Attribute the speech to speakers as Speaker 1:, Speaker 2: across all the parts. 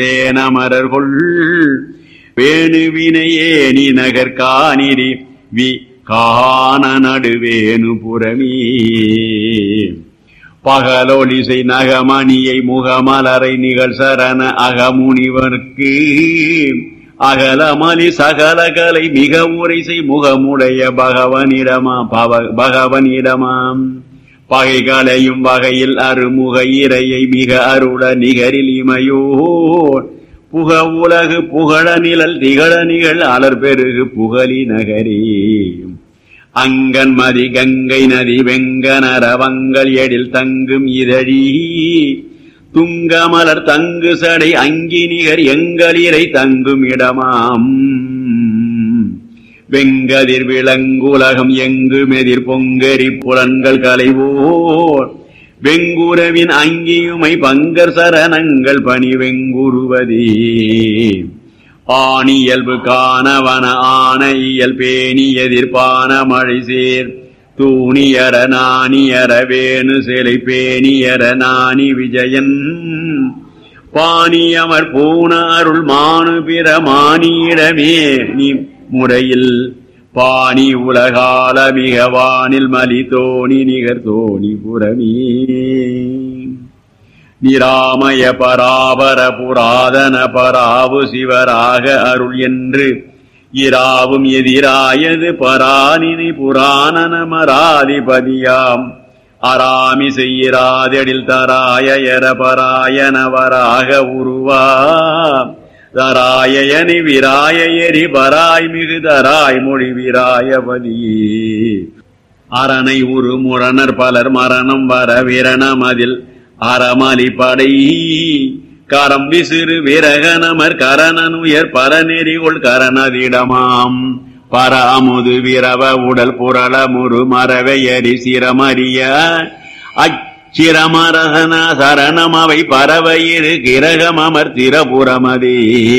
Speaker 1: நமரர்கொள் வேணுவினையே நீ நகர் காணிரி வி காண நடுவேணு புறமே பகலோலிசை நகமணியை முகமலரை நிகழ் சரண அகமுனிவர்க்கு அகலமலி சகலகலை மிக உரைசை முகமுடைய பகவனிடமாம் பகைகளையும் வகையில் அருமுக இறையை மிக அருள நிகரில் இமையோ புக உலகு புகழ நிழல் திகழ நிகழ் அலர் பெருகு புகழி நகரே அங்கன்மதி கங்கை நதி வெங்கனரவங்கள் எழில் தங்கும் இதழி துங்கமலர் தங்கு சடை அங்கி நிகர் எங்களிரை தங்கும் இடமாம் வெங்கதிர் விளங்குலகம் எங்கும் எதிர் பொங்கரி புலன்கள் கலைவோர் வெங்குரவின் அங்கியுமை பங்கர் சரணங்கள் பணி வெங்குருவதே ஆணி இயல்பு காணவன ஆன இயல் பேணி எதிர்ப்பான மழை சேர் தூணியர நாணியர வேணு சிலை பேணியர நாணி விஜயன் பாணியமர் பூண அருள் மானு பிற மானியிடமே நீ முறையில் பாணி உலகால மிக வானில் மலி தோணி நிகர் தோணி புறமே நிராமய பராபர புராதன பராவு சிவராக அருள் என்று இராவும் எதிராயது பராணினி புராணனமராதிபதியாம் அராமி செய்யிராதெழில் தராயர பராயனவராக உருவா தராயனி விராயரி பராய் மிகு தராய் மொழி விராயபதியே அரணை உரு முரணர் பலர் மரணம் வர விரணமதில் அறமலி படை கரம் விசிறு விரகனமர் கரணனுயர் பரநெறிகொள் கரணதிடமாம் பராமுது விரவ உடல் புரள முரு மரவையரி சிரமறிய அச்சிரமரசன சரணம் அவை பறவையிரு கிரகமர் திரபுரமதே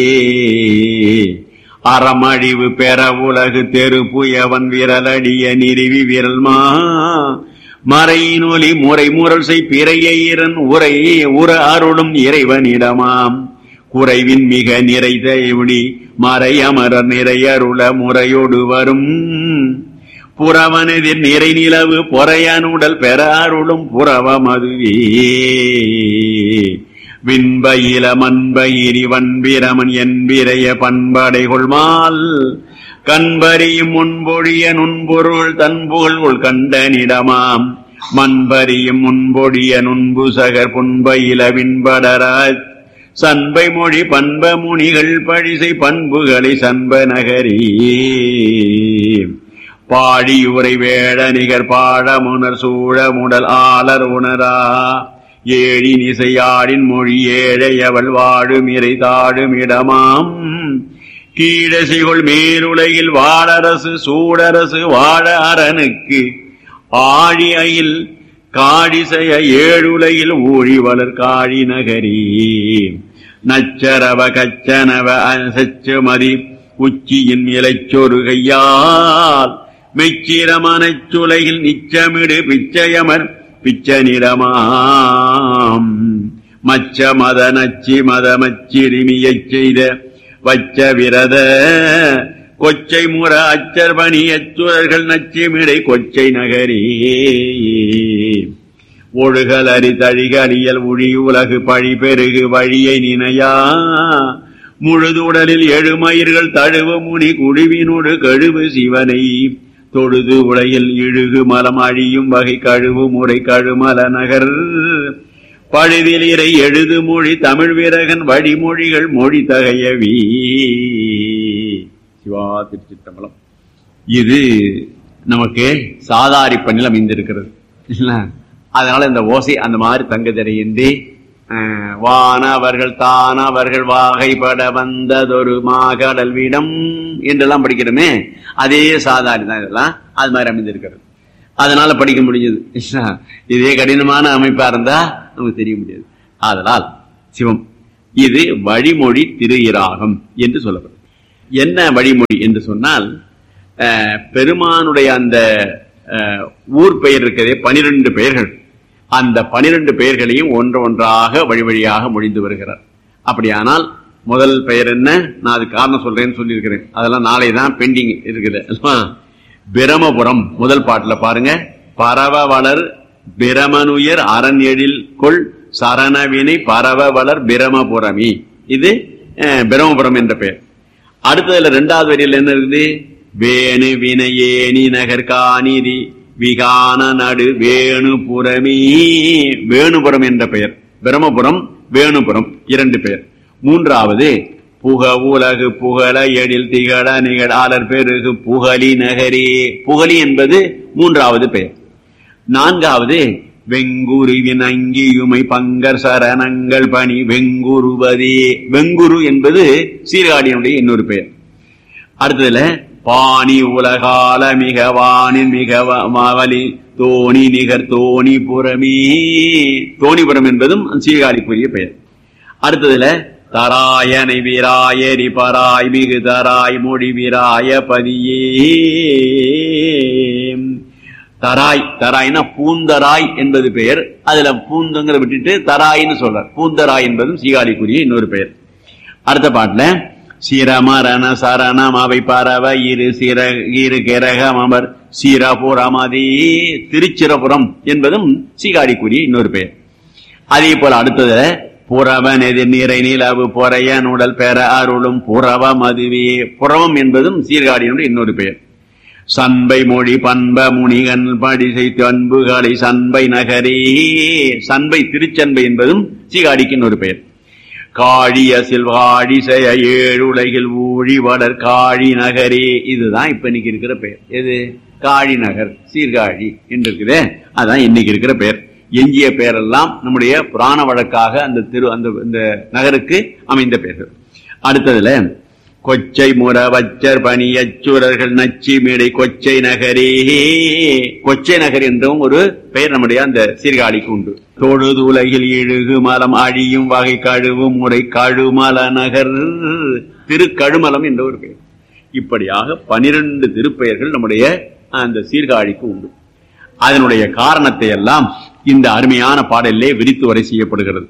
Speaker 1: அறமழிவு பெற உலகு தெருப்புயவன் விரலடிய நிறுவி விரல்மா மறையினொலி முறை முரல் செய் பிறையீரன் உரை உற அருளும் இறைவனிடமாம் குறைவின் மிக நிறைந்த இவடி மறை அமரர் நிறையருள முறையோடு வரும் புறவனெதிர் நிறை நிலவு பொறையனுடல் பெற அருளும் புறவமதுவே விண்பயில மண்பயிரி வன்பிரமன் என்பிரைய பண்படை கொள்மால் கண்பரியும் முன்பொழிய நுண்பொருள் தன்புகழ் கண்டனிடமாம் மண்பரியும் முன்பொழிய நுண்புசகர் புன்பயில விண்படராஜ் சண்பை மொழி பண்ப முனிகள் பழிசை பண்புகளை சண்ப நகரி பாடியுரை வேட நிகர் பாழமுனர் சூழ முடல் ஆளர் உணரா ஏழி நிசையாடின் மொழி ஏழையவள் வாழும் இறை தாழும் இடமாம் கீழசைகொள் மேலுலகில் வாழரசு சூடரசு வாழ அரனுக்கு ஆழி அயில் காடிசைய ஏழுலகில் ஊழி வளர் காழி நகரி நச்சரவ கச்சனவ சச்சுமதி உச்சியின் இலைச்சொருகையால் மெச்சிரமனச் சுலையில் நிச்சமிடு பிச்சையமர் பிச்சனிடமாம் மச்ச மத நச்சி மதமச்சிறுமியச் செய்த வச்ச விரத கொச்சை முற அச்சர்பணி அச்சுரர்கள் நச்சிமிடை கொச்சை நகரி ஒழுகல் அரி தழிகலியல் ஒழி உலகு பழி பெருகு வழியை நினையா முழுதுடலில் எழுமயிர்கள் தழுவு முனி குழுவினோடு கழுவு சிவனை தொழுது உலகில் இழுகு மலம் அழியும் வகை கழுவு முறை கழுமல நகர் பழுதில் இறை எழுது மொழி தமிழ் வீரகன் வழிமொழிகள் மொழி தகையவி. சிவா திருச்சிற்றம்பலம். இது நமக்கு சாதாரி பண்ணில் அமைந்திருக்கிறது. அதனால இந்த ஓசை அந்த மாதிரி தங்குதடையின்றி வானவர்கள் தானவர்கள் வாகைப்பட வந்ததொரு மாகடல் வீடம் என்றெல்லாம் படிக்கிறோமே, அதே சாதாரி தான் இதெல்லாம் அது மாதிரி அமைந்திருக்கிறது. அதனால படிக்க முடிஞ்சது. இதே கடினமான அமைப்பா இருந்தா நமக்கு தெரிய முடியாது. அதனால் சிவம் இது வழிமொழி திரு இராகம் என்று சொல்லப்படும். என்ன வழிமொழி என்று சொன்னால், பெருமானுடைய அந்த ஊர் பெயர் இருக்கிறதே 12 பெயர்கள், அந்த 12 பெயர்களையும் ஒன்று ஒன்றாக வழி வழியாக மொழிந்து வருகிறார். அப்படியானால் முதல் பெயர் என்ன? நான் அது காரணம் சொல்றேன்னு சொல்லியிருக்கிறேன். அதெல்லாம் நாளை தான் பெண்டிங் இருக்குது. பிரமபுரம் முதல் பாட்டுல பாருங்க, பரவ வளர் பிரமனுயர் அரண் எழில் கொள் சரணவினை பரவ வளர் பிரமபுரமி. இது பிரமபுரம் என்ற பெயர். அடுத்ததுல இரண்டாவது வரியில் என்ன இருக்குது? வேணு வினையேனி நகர் காணிதி விகான நடு வேணுபுரமி. வேணுபுரம் என்ற பெயர். பிரமபுரம், வேணுபுரம் இரண்டு பெயர். மூன்றாவது புக உலகு புகழ எழில் திகழ நிகழாளர் பெருகு புகழி நகரே. புகழி என்பது மூன்றாவது பெயர். நான்காவது வெங்குருவின் அங்கியுமை பங்கர் சரணங்கள் பணி வெங்குருவதே. வெங்குரு என்பது சீர்காழியினுடைய இன்னொரு பெயர். அடுத்ததுல பாணி உலகால மிக வானின் மிக மாவலி தோணி நிகர் தோணிபுரமி. தோணிபுரம் என்பதும் சீர்காழிக்குரிய பெயர். அடுத்ததுல தராயனை வீராயரி பராய் மிகு தராய் மொழி வீராய பதியே. தராய், தராய்னா பூந்தராய் என்பது பெயர். அதுல பூந்தங்கிற விட்டுட்டு தராயின்னு சொல்றார். பூந்தராய் என்பதும் சீகாழிக்குரிய இன்னொரு பெயர். அடுத்த பாட்டுல சிரமரண சரணம் அவை பரவ இரு கிரகம் அமர் சிரபுரமதி. திருச்சிரபுரம் என்பதும் சீகாழிக்குரிய இன்னொரு பெயர். அதே போல அடுத்தது புறவன் எதிர் நீரை நிலவு பொறையன் உடல் பெற அருளும் புறவம் அதுவே. புறவம் என்பதும் சீர்காழியினுடைய இன்னொரு பெயர். சண்பை மொழி பண்ப முனிகன் படிசை அன்புகளை சண்பை நகரே. சண்பை திருச்சண்பை என்பதும் சீர்காழிக்கு இன்னொரு பெயர். காழிய சில்வாழி செய்ய ஏழு உலகில் ஊழி வளர் காழி நகரே. இதுதான் இப்ப இன்னைக்கு இருக்கிற பெயர். எது? காழி நகர், சீர்காழி என்று இருக்குதே, அதான் இன்னைக்கு இருக்கிற பெயர். எஞ்சிய பெயரெல்லாம் நம்முடைய புராண வழக்காக அந்த நகருக்கு அமைந்த பெயர்கள். அடுத்ததுல கொச்சை முறவச்சர் பணியச்சுரர்கள் நச்சி மேடை கொச்சை நகரே. கொச்சை நகர் என்றும் ஒரு பெயர் நம்முடைய அந்த சீர்காழிக்கு உண்டு. தொழுது உலகில் இழுகு மலம் அழியும் வகை கழுவும் முறை கழுமல நகர். திருக்கழுமலம் என்ற ஒரு பெயர். இப்படியாக 12 திருப்பெயர்கள் நம்முடைய அந்த சீர்காழிக்கு உண்டு. அதனுடைய காரணத்தை எல்லாம் இந்த அருமையான பாடலிலே விரித்துரை செய்யப்படுகிறது.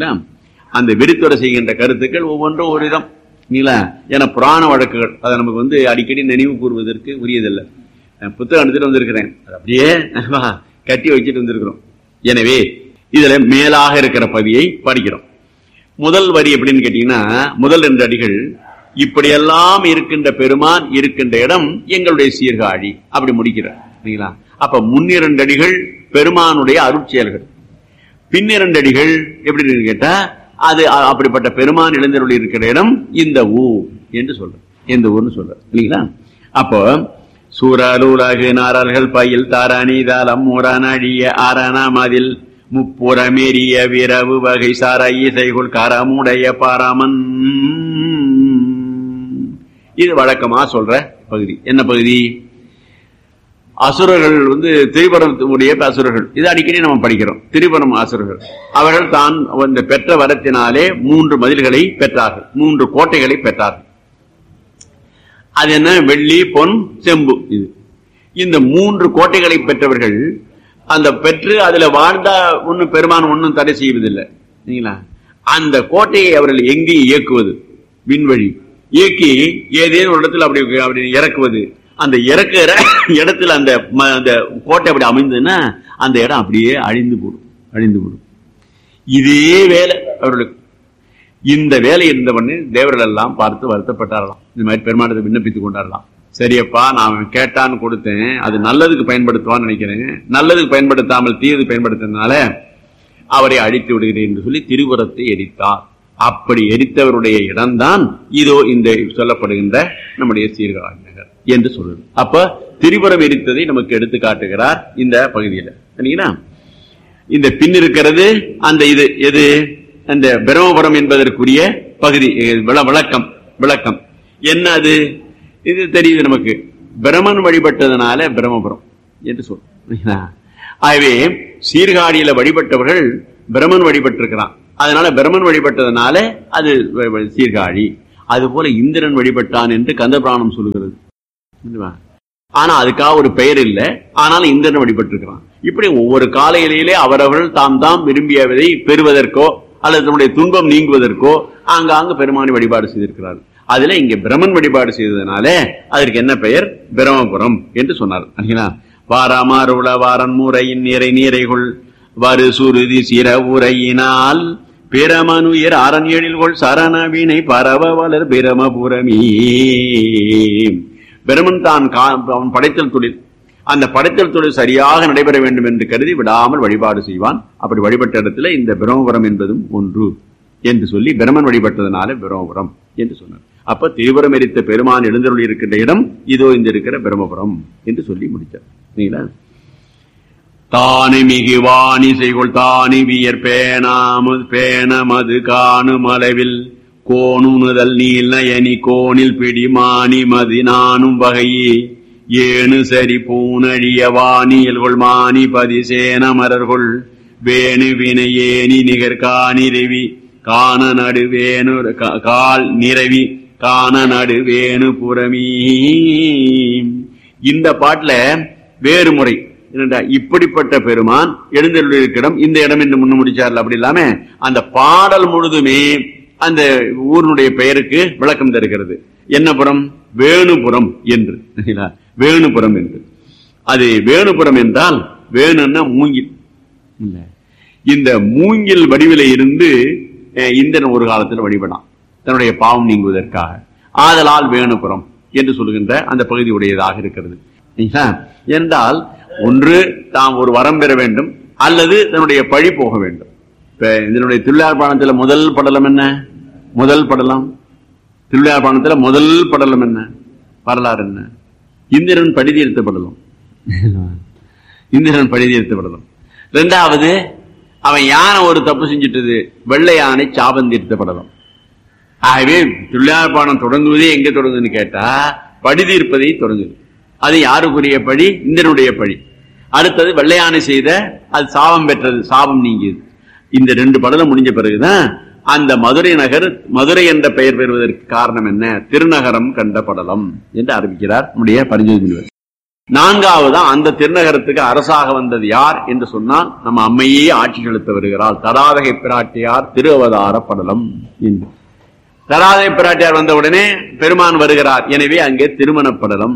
Speaker 1: அந்த விரித்துரை செய்கின்ற கருத்துக்கள் ஒவ்வொன்றும் ஒரு இடம். ஏன்னா புராண வழக்குகள் அதை நமக்கு அடிக்கடி நினைவு கூறுவதற்கு உரியதில்லை. புத்தகம் எடுத்துட்டு வந்திருக்கிறேன், அது அப்படியே கட்டி வச்சுட்டு வந்திருக்கிறோம். எனவே இதுல மேலாக இருக்கிற பகுதியை படிக்கிறோம். முதல் வரி எப்படின்னு கேட்டீங்கன்னா, முதல் 2 அடிகள் இப்படியெல்லாம் இருக்கின்ற பெருமான் இருக்கின்ற இடம் எங்களுடைய சீர்காழி அப்படி முடிக்கிறார். அப்ப முன்னிரண்டு அடிகள் பெருமானுடைய அருட்செயல்கள், பின்னிரண்டு அடிகள் எப்படி கேட்டா அது அப்படிப்பட்ட பெருமான் இளைஞர்கள் இருக்கிற இடம் இந்த ஊர் என்று சொல்ற, எந்த ஊர்னு சொல்ற இல்லைங்களா? அப்போ சூரலுலகு நாரர்கள் பயில் தரணிதலம் முரணடிய அரணமதில் முப்புறமெரிய விரவு வகை சார இசைகுள் கரமுடைய பரமன். இது வழக்கமா சொல்ற பகுதி. என்ன பகுதி? அசுரர்கள் திரிபுரத்துடைய அசுரர்கள், இது அடிக்கடி நம்ம படிக்கிறோம். திரிபுரம் அசுரர்கள் அவர்கள் தான் பெற்ற வரத்தினாலே 3 மதில்களை பெற்றார்கள், 3 கோட்டைகளை பெற்றார்கள். அது என்ன? வெள்ளி, பொன், செம்பு. இது இந்த 3 கோட்டைகளை பெற்றவர்கள் அந்த பெற்று அதுல வாழ்ந்தா ஒன்னும் பெருமான் ஒன்னும் தடை செய்வதில்லை. அந்த கோட்டையை அவர்கள் எங்கே இயக்குவது? விண்வழி இயக்கி ஏதேனும் ஒரு இடத்துல அப்படி இறக்குவது. அந்த இறக்குற இடத்துல அந்த கோட்டை அப்படி அமைந்ததுன்னா அந்த இடம் அப்படியே அழிந்து போடும். இதே வேலை அவர்களுக்கு. இந்த வேலை இருந்தவொடனே தேவர்கள் எல்லாம் பார்த்து வருத்தப்பட்டாரலாம். இந்த மாதிரி பெருமானத்தை விண்ணப்பித்துக் கொண்டாரலாம். சரியப்பா, நான் கேட்டான்னு கொடுத்தேன், அது நல்லதுக்கு பயன்படுத்துவான்னு நினைக்கிறேன், நல்லதுக்கு பயன்படுத்தாமல் தீயது பயன்படுத்தினால அவரை அழித்து விடுகிறேன் என்று சொல்லி திரிபுரத்தை எரித்தார். அப்படி எரித்தவருடைய இடம்தான் இதோ இந்த சொல்லப்படுகின்ற நம்முடைய சீர்காழி நகர் என்று சொல்றது. அப்ப திரிபுரம் எரித்ததை நமக்கு எடுத்து காட்டுகிறார் இந்த பகுதியில். சரிங்களா? இந்த பின் இருக்கிறது அந்த இது எது? அந்த பிரம்மபுரம் என்பதற்குரிய பகுதி விளக்கம் என்ன? அது இது தெரியுது நமக்கு. பிரமன் வழிபட்டதுனால பிரம்மபுரம் என்று சொல்றோம். ஆகவே சீர்காழியில வழிபட்டவர்கள் பிரமன் வழிபட்டிருக்கிறான், அதனால பிரமன் வழிபட்டதுனால அது சீர்காழி. அது போல இந்திரன் வழிபட்டான் என்று கந்தபுராணம் சொல்லுகிறது. ஆனா அதுக்காக ஒரு பெயர் இல்லை, ஆனாலும் இந்திரன் வழிபட்டிருக்கிறான். இப்படி ஒவ்வொரு காலையிலே அவரவர்கள் தாம் விரும்பியதை பெறுவதற்கோ அல்லது தன்னுடைய துன்பம் நீங்குவதற்கோ ஆங்காங்கு பெருமானை வழிபாடு செய்திருக்கிறார். அதுல இங்க பிரமன் வழிபாடு செய்ததுனால அதற்கு என்ன பெயர்? பிரமபுரம் என்று சொன்னார். வாரமாறுள வாரன் முறையின் நிறை நீரைகள் வரு சுருதி சிற உரையினால் பிரமனுயர் அரண் எழில்கொள் சரணவினை பரவ வளர் பிரமபுரமீ. பிரமன் தான் அவன் படைத்தல் தொழில், அந்த படைத்தல் தொழில் சரியாக நடைபெற வேண்டும் என்று கருதி விடாமல் வழிபாடு செய்வான். அப்படி வழிபட்ட இடத்துல இந்த பிரமபுரம் என்பதும் ஒன்று என்று சொல்லி பிரமன் வழிபட்டதனால பிரமபுரம் என்று சொன்னார். அப்ப திருபுரம் எரித்த பெருமான் எழுந்தருளி இருக்கின்ற இடம் இதோ இந்த இருக்கிற பிரமபுரம் என்று சொல்லி முடித்தார். சரிங்களா? தானே மிகு வாணி செய்கொள் தானி வியர் பேணமது காணும் அளவில் கோணுதல் நீல் நயனி கோணில் பிடி மானி மதி நானும் வகையே ஏனு சரி பூனழிய வாணியல்கொள் மானி பதிசேன மரர்கொள் வேணு வினையேனி நிகர் காணிரவி காண நடுவேணு கால் நிறவி காண நடுவேணு புறமீ. இந்த பாட்டுல வேறு முறை என்னடா, இப்படிப்பட்ட பெருமான் எழுந்தருளிருக்கிடம் இந்த இடம் என்று முன்ன முடிச்சார்ல, அப்படி இல்லாம அந்த பாடல் முழுதுமே அந்த ஊருடைய பெயருக்கு விளக்கம் தருகிறது. என்ன புறம்? வேணுபுரம் என்று. வேணுபுரம் என்று. அது வேணுபுரம் என்றால் வேணுன்னா மூங்கில். இந்த மூங்கில் வடிவில இருந்து இந்திரன் ஒரு காலத்தில் வழிபடான் தன்னுடைய பாவம் நீங்குவதற்காக. ஆதலால் வேணுபுரம் என்று சொல்லுகின்ற அந்த பகுதி உடையதாக இருக்கிறது. என்றால் ஒன்று தாம் ஒரு வரம் பெற வேண்டும், அல்லது தன்னுடைய பழி போக வேண்டும். இப்ப இதனுடைய திருவிழாபாணத்துல முதல் படலம் என்ன? முதல் படலம் திருவிழாபாணத்துல முதல் படலம் என்ன? வரலாறு என்ன? இந்திரன் பழி தீர்த்த படலம். இந்திரன் பழி தீர்த்த படலம். இரண்டாவது, அவன் யானை ஒரு தப்பு செஞ்சிட்டது, வெள்ளை யானை சாபம் தீர்த்த படலம். ஆகவே திருவிழாபாணம் தொடங்குவதே எங்க தொடங்குதுன்னு கேட்டா பழி தீர்ப்பதை தொடங்குது. அது யாருக்குரிய பழி? இந்திரனுடைய பழி. அடுத்தது வெள்ளையானை செய்த அது சாபம் பெற்றது, சாபம் நீங்கியது. இந்த ரெண்டு படலம் முடிஞ்ச பிறகுதான் அந்த மதுரை நகர் மதுரை என்ற பெயர் பெறுவதற்கு காரணம் என்ன? திருநகரம் கண்ட படலம் என்று ஆரம்பிக்கிறார் நம்முடைய பரிஞ்சோதி முனிவர். நான்காவதுதான் அந்த திருநகரத்துக்கு அரசாக வந்தது யார் என்று சொன்னால் நம்ம அம்மையே ஆட்சி செலுத்த வருகிறாள், தடாதகை பிராட்டியார் திரு அவதார படலம் என்று. தடாதகை பிராட்டியார் வந்த உடனே பெருமான் வருகிறார், எனவே அங்கே திருமண படலம்.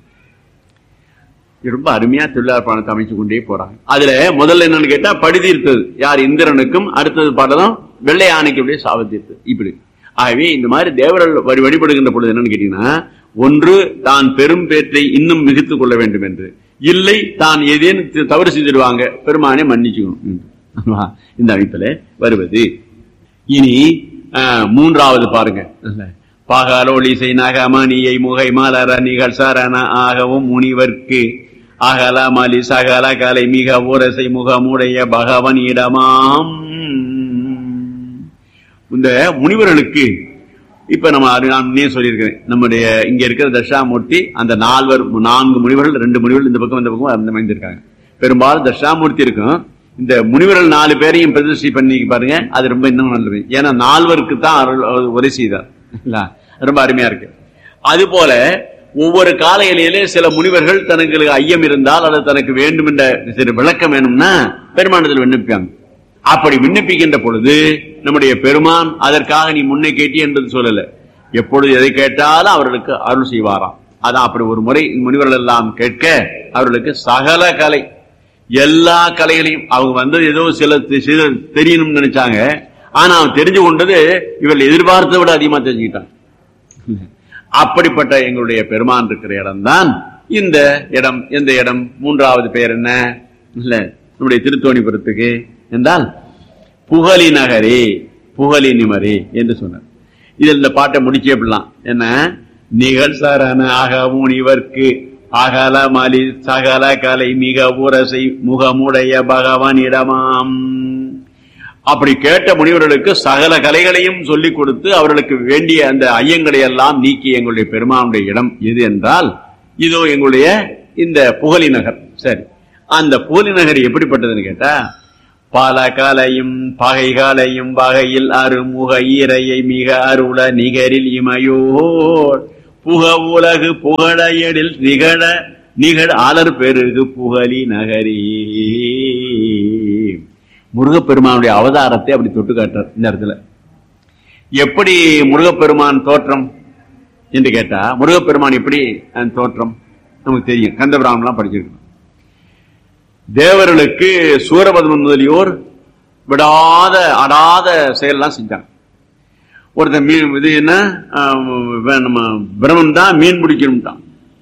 Speaker 1: ரொம்ப அருமையா திருவிழாபாணத்தை அமைச்சு கொண்டே போறாங்க. அதுல முதல்ல என்னன்னு கேட்டா பழி தீர்த்தது யார்? இந்திரனுக்கும். அடுத்தது படலம் வெள்ளை யானைக்கு சாபத்தீர்த்தது. இப்படி ஆகவே இந்த மாதிரி தேவர்கள் வழிபடுகின்ற பொழுது என்னன்னு கேட்டீங்கன்னா, ஒன்று தான் பெரும் பேற்றை இன்னும் மிகுத்துக் கொள்ள வேண்டும் என்று, இல்லை தான் ஏதேனும் தவறு செய்திருவாங்க பெருமானை மன்னிச்சுக்கணும், இந்த அமைப்பில் வருவது. இனி மூன்றாவது பாருங்க. பகலொளிசை நகமணியை முகை மலர நிகழ் சரண ஆகவும் முனிவர்க்கு அகல மலி சகல கலை மிக ஊரசை முகமுடைய பகவன் இடமாம். இந்த முனிவர்களுக்கு இப்ப நான் சொல்லியிருக்கிறேன், நம்முடைய இங்க இருக்கிற தட்சாமூர்த்தி அந்த நான்கு முனிவர்கள், 2 முனிவர்கள் இந்த பக்கம் இந்த பக்கம் அமைந்திருக்காங்க. பெரும்பாலும் தட்சாமூர்த்தி இருக்கும். இந்த முனிவர்கள் 4 பேரையும் பிரதிஷ்டை பண்ணி பாருங்க, அது ரொம்ப இன்னும் நல்லது. ஏன்னா 4 தான் உரை செய்தார். ரொம்ப அருமையா இருக்கு. அது போல ஒவ்வொரு காலையிலே சில முனிவர்கள் தனக்கு ஐயம் இருந்தால் அல்லது தனக்கு வேண்டும் என்ற சிறு விளக்கம் வேணும்னா பெருமானத்தில் விண்ணப்பிப்பாங்க. அப்படி விண்ணப்பிக்கின்ற பொழுது நம்முடைய பெருமான் அதற்காக நீ முன்னை கேட்டி என்பது சொல்லல, எப்பொழுது எதை கேட்டாலும் அவர்களுக்கு அருள் செய்வாராம். அதான் அப்படி ஒரு முறை முனிவர்கள் எல்லாம் கேட்க அவர்களுக்கு சகல கலை, எல்லா கலைகளையும் அவங்க வந்தது ஏதோ சில தெரியணும்னு நினைச்சாங்க. ஆனா அவன் தெரிஞ்சு கொண்டது இவர்கள் எதிர்பார்த்ததை விட அதிகமா தெரிஞ்சுக்கிட்டான். அப்படிப்பட்ட எங்களுடைய பெருமான் இருக்கிற இடம் தான் இந்த இடம். எந்த இடம்? மூன்றாவது பெயர் என்ன? இல்ல நம்முடைய திருத்தோணிபுரத்துக்கு என்றால் புகழி நகரே, புகழி நிமரே என்று சொன்னார். இதில் இந்த பாட்டை முடிச்சு அப்படிலாம் என்ன? நிகழ் சரண ஆக முனிவர்க்கு அகல மலி சகல கலை மிக ஊரசை முகமுடைய பகவான் இடமாம். அப்படி கேட்ட முனிவர்களுக்கு சகல கலைகளையும் சொல்லிக் கொடுத்து அவர்களுக்கு வேண்டிய அந்த ஐயங்களை எல்லாம் நீக்கி எங்களுடைய பெருமானுடைய இடம் எது என்றால் இதோ எங்களுடைய இந்த புகழி நகர். சரி, அந்த புகழி நகர் எப்படிப்பட்டதுன்னு கேட்டா, பல கலையும் பகைகளையும் வகையில் அருமுக ஈரையை மிக அருள நிகரில் இமையோர் புக உலகு புகழையடில் நிகழ் அலர் பெருகு புகழி நகரே. முருகப்பெருமானுடைய அவதாரத்தை அப்படி தொட்டு காட்டுறார் இந்த இடத்துல. எப்படி முருகப்பெருமான் தோற்றம் என்று கேட்டா, முருகப்பெருமான் எப்படி தோற்றம் நமக்கு தெரியும், கந்தபுராணம்லாம் படிச்சிருக்கோம். தேவர்களுக்கு சூரபத்மன் முதலியோர் விடாத அடாத செயல்லாம் செஞ்சாங்க. ஒருத்தர் மீன் இது என்ன நம்ம பிரம்மன் தான் மீன் பிடிக்கணும்ட்டான்.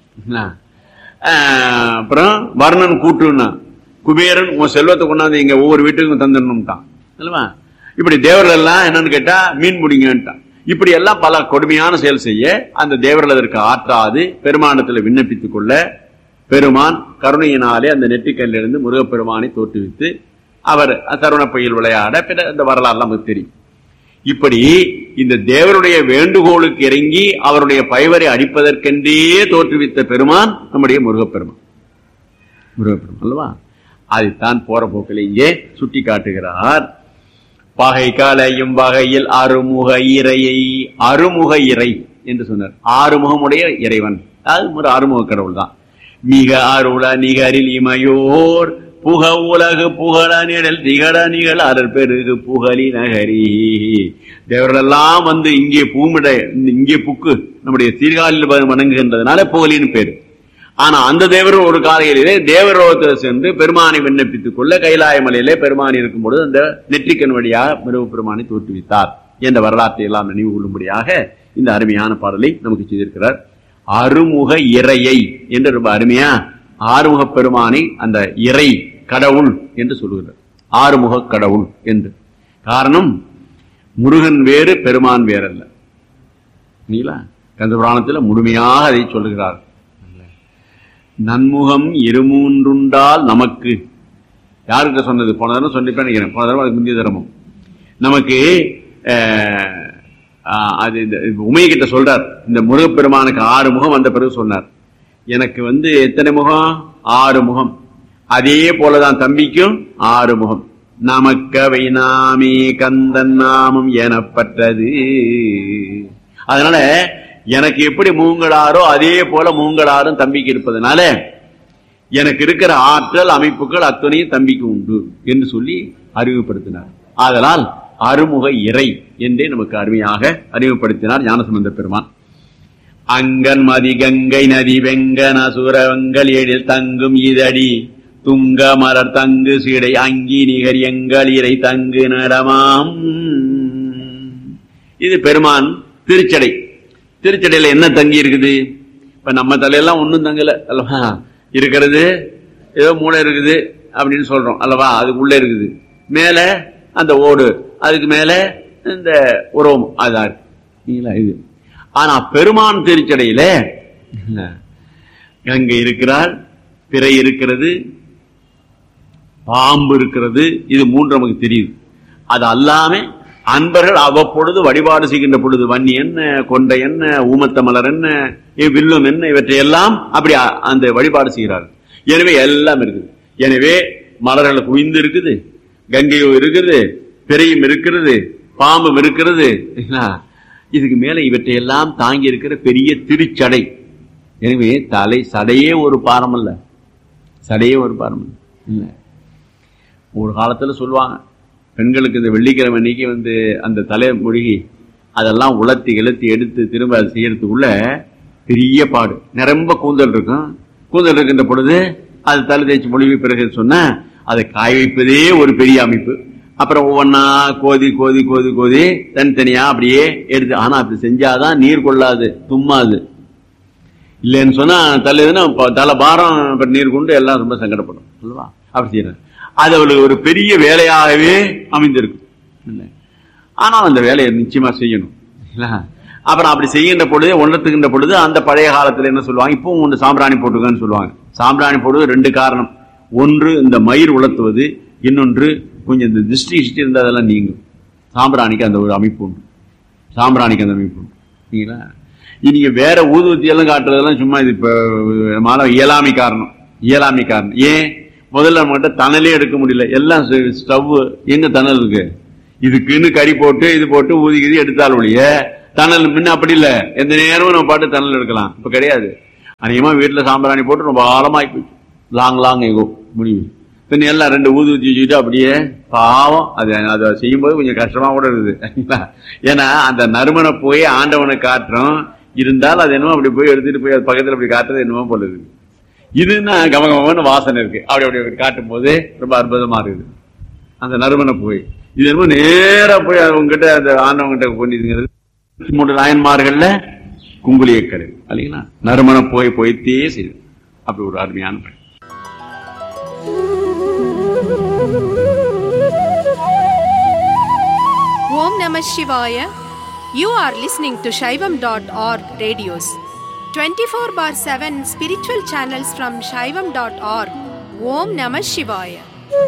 Speaker 1: அப்புறம் வர்ணன் கூட்டுன்னா குபேரன் உன் செல்வத்தை கொண்டாந்து இங்க ஒவ்வொரு வீட்டுக்கும் தந்துடணும்ட்டான். இல்லவா? இப்படி தேவர்கள் எல்லாம் என்னன்னு கேட்டா மீன் பிடிங்கன்ட்டான். இப்படி எல்லாம் பல கொடுமையான செயல் செய்ய அந்த தேவர்கள் அதற்கு ஆற்றாது பெருமானத்தில் விண்ணப்பித்துக் கொள்ள பெருமான் கருணையினாலே அந்த நெற்றிக்கல்லிருந்து முருகப்பெருமானை தோற்றுவித்து அவர் சரவணப்பையில் விளையாட பிற இந்த வரலாறு நமக்கு தெரியும். இப்படி இந்த தேவருடைய வேண்டுகோளுக்கு இறங்கி அவருடைய பகைவரை அடிப்பதற்கென்றே தோற்றுவித்த பெருமான் நம்முடைய முருகப்பெருமான். முருகப்பெருமான் அல்லவா? அதைத்தான் போற போக்கில் இங்கே சுட்டி காட்டுகிறார். பகை கலையும் வகையில் அருமுக இறையை, அருமுக இறை என்று சொன்னார். ஆறுமுகமுடைய இறைவன், அது ஒரு அருமுக கடவுள் தான். மிக அருள நிகரில் இமையோர் புக உலகு புகழ நிழல் திகழ நிகழ் அருள் பெருகு புகழி நகரி. தேவர்களெல்லாம் வந்து இங்கே பூமிட இங்கே புக்கு நம்முடைய சீர்காழில் வணங்குகின்றதுனால புகழின்னு பேரு. ஆனா அந்த தேவர் ஒரு காலையிலே தேவரோகத்தில் சென்று பெருமானை விண்ணப்பித்துக் கொள்ள கைலாய மலையிலே பெருமான் இருக்கும் பொழுது அந்த நெற்றிக்கண் வழியாக பெருமானை தோற்றுவித்தார் என்ற வரலாற்றை எல்லாம் நினைவு கொள்ளும்படியாக இந்த அருமையான பாடலை நமக்கு செய்திருக்கிறார். அருமுக இறையை என்று ரொம்ப அருமையா ஆறுமுக பெருமானை அந்த இறை கடவுள் என்று சொல்லுகிறார். ஆறுமுக கடவுள் என்று. காரணம், முருகன் வேறு பெருமான் வேறல்ல. கந்தபுராணத்தில் முழுமையாக அதை சொல்லுகிறார். நன்முகம் இருமூன்றுண்டால் நமக்கு, யாருக்கு சொன்னது? போன தடவை சொல்லிப்பேன் நினைக்கிறேன். போன தடவை அதுக்கு முந்தைய தரமும் நமக்கு அது இந்த உமைகிட்ட சொல்றார். இந்த முருகப்பெருமானுக்கு 6 முகம் வந்த பிறகு சொன்னார், எனக்கு எத்தனை முகம்? 6 முகம். அதே போலதான் தம்பிக்கும் 6 முகம். நமக்கவை நாமே கந்தன் நாமம் எனப்பட்டது. அதனால எனக்கு எப்படி மூங்களாரோ அதே போல மூங்களாரும் தம்பிக்கு இருப்பதனால எனக்கு இருக்கிற ஆற்றல் அமைப்புகள் அத்தனையும் தம்பிக்கு உண்டு என்று சொல்லி அறிவுப்படுத்தினார். ஆதலால் அருமுக இறை என்றே நமக்கு அருமையாக அறிவுப்படுத்தினார் ஞானசம்பந்த பெருமான். அங்கன் மதி கங்கை நதி வெங்கன சுரவங்கள் எழில் தங்கும் இதடி துங்க மலர் தங்கு சீடை அங்கி நிகர் எங்கள் இறை தங்கு நடமாம். இது பெருமான் திருச்சடை. திருச்சடையில என்ன தங்கி இருக்குது? இப்ப நம்ம தலையெல்லாம் ஒன்னும் தங்கல அல்லவா? இருக்கிறது ஏதோ மூளை இருக்குது அப்படின்னு சொல்றோம் அல்லவா? அதுக்குள்ள இருக்குது. மேல அந்த ஓடு, அதுக்கு மேல இந்த உரோம், அதா இருக்கு இது. ஆனா பெருமான் திருச்சடையில கங்கை இருக்கிறார், பிறை இருக்கிறது, பாம்பு இருக்கிறது. இது 3 நமக்கு தெரியுது. அது அல்லாம அன்பர்கள் அவ்வப்பொழுது வழிபாடு செய்கின்ற பொழுது வன்னி என்ன, கொண்டை என்ன, ஊமத்த மலர் என்ன, வில்லும் என்ன, இவற்றையெல்லாம் அப்படி அந்த வழிபாடு செய்கிறார்கள். எனவே எல்லாம் இருக்குது. எனவே மலர்கள் குவிந்து இருக்குது, கங்கையும் இருக்குது, பிறையும் இருக்கிறது, பாம்பும் இருக்கிறது. இதுக்கு மேல இவற்றையெல்லாம் தாங்கி இருக்கிற பெரிய திருச்சடை. எனவே தலை சடையே ஒரு பாரம் அல்ல, சடையே ஒரு பாரம் இல்ல. ஒரு காலத்துல சொல்லுவாங்க, பெண்களுக்கு இந்த வெள்ளிக்கிழமை அன்னைக்கு அந்த தலையை முழுகி அதெல்லாம் உலர்த்தி கிளத்தி எடுத்து திரும்ப அதை செய்யறதுக்குள்ள பெரிய பாடு. நிரம்ப கூந்தல் இருக்கும். கூந்தல் இருக்கின்ற பொழுது அது தலை தேய்ச்சி மொழிவி பிறகு சொன்ன அதை காய வைப்பதே ஒரு பெரிய அமைப்பு. அப்புறம் ஒவ்வொன்னா கோதி கோதி கோதி கோதி தனித்தனியா அப்படியே எடுத்து. ஆனா அப்படி செஞ்சாதான் நீர் கொள்ளாது, தும்மாது. இல்லைன்னு சொன்னா தலைதுன்னா தலை பாரம் நீர் கொண்டு எல்லாம் ரொம்ப சங்கடப்படும் அல்லவா? அப்படி செய்யறேன். அது அவளுக்கு ஒரு பெரிய வேலையாகவே அமைந்திருக்கும். ஆனால் அந்த வேலையை நிச்சயமா செய்யணும். அப்புறம் அப்படி செய்கின்ற பொழுது, உணர்த்துகின்ற பொழுது அந்த பழைய காலத்துல என்ன சொல்லுவாங்க, இப்பவும் ஒன்று சாம்பிராணி போட்டுக்கன்னு சொல்லுவாங்க. சாம்பிராணி போடுவது 2 காரணம். ஒன்று இந்த மயிர் உலர்த்துவது, இன்னொன்று கொஞ்சம் இந்த திருஷ்டி இருந்தால் அதெல்லாம் நீங்கும். சாம்பிராணிக்கு அந்த ஒரு அமைப்பு உண்டு. சாம்பிராணிக்கு அந்த அமைப்பு உண்டு. சரிங்களா? நீங்க வேற ஊதுவத்தி எல்லாம் காட்டுறதெல்லாம் சும்மா இது இப்ப இயலாமை காரணம். இயலாமை காரணம் ஏன்? முதல்ல நம்மகிட்ட தணலே எடுக்க முடியல. எல்லாம் ஸ்டவ் எங்க தணல் இருக்கு? இதுக்குன்னு கறி போட்டு இது போட்டு ஊதிக்கிது எடுத்தால் ஒழிய தணல் முன்ன அப்படி இல்லை. எந்த நேரமும் நம்ம பாட்டு தணல் எடுக்கலாம். இப்ப கிடையாது. அதிகமா வீட்டுல சாம்பிராணி போட்டு ரொம்ப காலமாகி போச்சு. லாங் எகோ முடிவு பின்ன எல்லாம் 2 ஊதி வச்சுட்டு அப்படியே பாவம் அதை செய்யும்போது கொஞ்சம் கஷ்டமா கூட இருக்குது. ஏன்னா அந்த நறுமண போய் ஆண்டவனை காட்டுறோம், இருந்தாலும் அது என்னமோ அப்படி போய் எடுத்துட்டு போய் அது பக்கத்துல அப்படி காட்டுறது என்னமோ போல இருக்கு. இதுன்னா கமகமன்னு வாசனை இருக்கு, அப்படி காட்டும் போது ரொம்ப அற்புதமா இருக்குது அந்த நறுமண போய். இது என்னமோ நேரா போய் அவங்ககிட்ட அந்த ஆண்டவங்கிட்ட கொண்டிருக்கிறது. 3 நாயன்மார்கள்ல குங்குலியக்கரை இல்லைங்களா, நறுமண போய் போய்த்தே செய்யுது. அப்படி ஒரு அருமையான பணி.
Speaker 2: Om Namah Shivaya. You are listening to Shaivam.org radios. 24/7 spiritual channels from Shaivam.org. Om Namah Shivaya.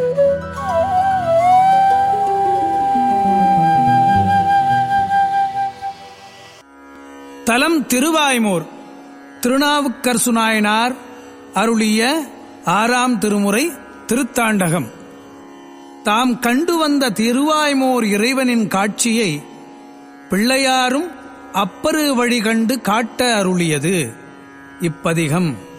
Speaker 3: தலம் திருவாய்மூர். திருநாவுக்கரசு நாயனார் அருளிய 6ஆம் திருமுறை திருத்தாண்டகம். தாம் கண்டு வந்த திருவாய்மூர் இறைவனின் காட்சியை பிள்ளையாரும் அப்பரு வழி கண்டு காட்ட அருளியது இப்பதிகம்.